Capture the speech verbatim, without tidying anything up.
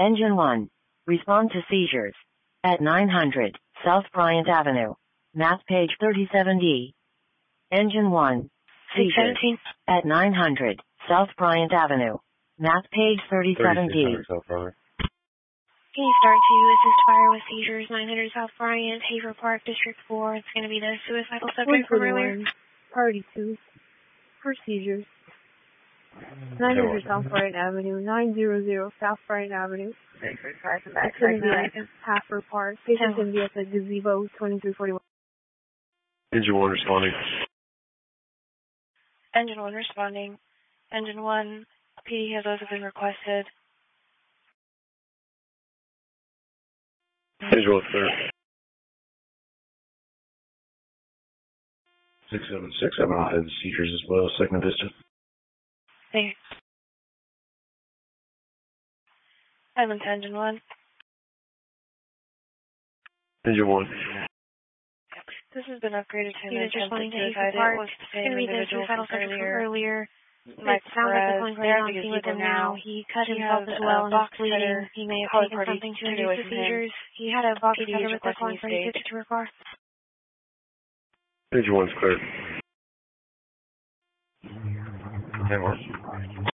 Engine one. Respond to seizures. At nine hundred, South Bryant Avenue. Map page thirty-seven D. Engine one. Seizures. At nine hundred, South Bryant Avenue. Map page thirty-seven D. Can you start to assist fire with seizures, nine hundred South Bryant, Haver Park, District four. It's going to be the suicidal subject from earlier. Party two. For seizures. nine hundred South Bryant Avenue, nine hundred South Bryant Avenue. It's going to be at Haver Park. Patient's going to be at the gazebo, twenty-three forty-one. Engine one responding. Engine one responding. Engine one, P D has also been requested. Engine one, clear. six seven six, I've had seizures as well, second Vista. Thanks. Island to Engine one. Engine one. This has been upgraded to an Unit attempted responding to suicide. Haver Park. It was the It's same going to be the individual suicidal from subject from earlier. earlier. Mike It sounds like Perez. the They're going at on the scene with gazebo him now. now. He cut He himself has as well a and box is bleeding. cutter. He may have Color taken party something to stayed induce away the from him. seizures. He had a box P D cutter is with the requesting calling for you his stay. to her car. Engine one's clear. Hang on.